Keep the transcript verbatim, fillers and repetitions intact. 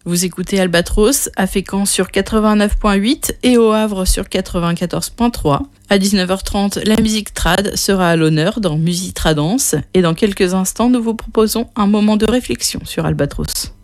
Vous écoutez Albatros à Fécamp sur quatre-vingt-neuf point huit et au Havre sur quatre-vingt-quatorze point trois. À dix-neuf heures trente, la musique trad sera à l'honneur dans Musitradance et dans quelques instants, nous vous proposons un moment de réflexion sur Albatros.